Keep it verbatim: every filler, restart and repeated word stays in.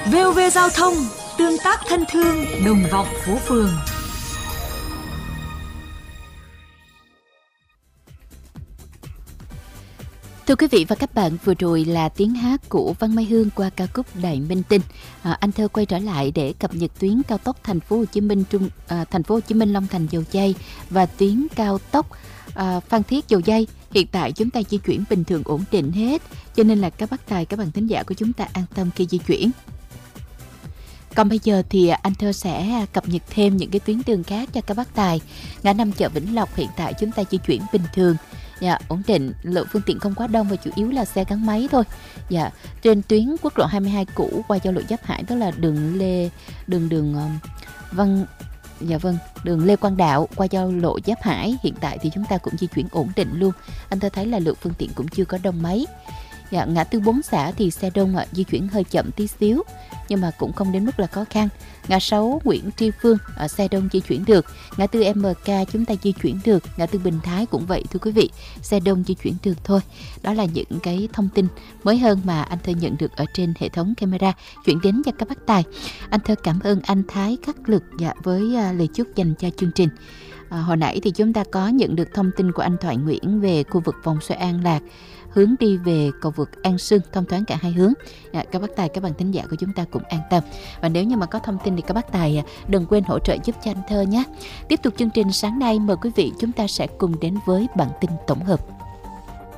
vê o vê Giao thông, tương tác thân thương, đồng vọng phố phường. Thưa quý vị và các bạn, vừa rồi là tiếng hát của Văn Mai Hương qua ca khúc Đại Minh Tinh. À, anh Thơ quay trở lại để cập nhật tuyến cao tốc Thành phố Hồ Chí Minh Trung à, Thành phố Hồ Chí Minh Long Thành Dầu Giây và tuyến cao tốc à, Phan Thiết Dầu Giây. Hiện tại chúng ta di chuyển bình thường ổn định hết, cho nên là các bác tài, các bạn thính giả của chúng ta an tâm khi di chuyển. Còn bây giờ thì anh Thơ sẽ cập nhật thêm những cái tuyến đường khác cho các bác tài. Ngã năm chợ Vĩnh Lộc hiện tại chúng ta di chuyển bình thường, dạ, ổn định, lượng phương tiện không quá đông và chủ yếu là xe gắn máy thôi. Dạ, trên tuyến quốc lộ hai mươi hai cũ qua giao lộ Giáp Hải, đó là đường Lê đường đường um, Văn Dạ vâng, đường Lê Quang Đạo qua giao lộ Giáp Hải, hiện tại thì chúng ta cũng di chuyển ổn định luôn. Anh Thơ thấy là lượng phương tiện cũng chưa có đông mấy. Dạ, ngã tư Bốn Xã thì xe đông ạ, di chuyển hơi chậm tí xíu nhưng mà cũng không đến mức là khó khăn. Ngã sáu Nguyễn Tri Phương ở xe đông di chuyển được. Ngã tư em ca chúng ta di chuyển được. Ngã tư Bình Thái cũng vậy thưa quý vị, xe đông di chuyển được thôi. Đó là những cái thông tin mới hơn mà anh Thơ nhận được ở trên hệ thống camera chuyển đến cho các bác tài. Anh Thơ cảm ơn anh Thái Khắc Lực, dạ, với uh, lời chúc dành cho chương trình. À, hồi nãy thì chúng ta có nhận được thông tin của anh Thoại Nguyễn về khu vực vòng xoay An Lạc, hướng đi về cầu vượt An Sương, thông thoáng cả hai hướng. À, các bác tài, các bạn thính giả của chúng ta cũng an tâm. Và nếu như mà có thông tin thì các bác tài đừng quên hỗ trợ giúp cho anh Thơ nhé. Tiếp tục chương trình sáng nay, mời quý vị chúng ta sẽ cùng đến với bản tin tổng hợp.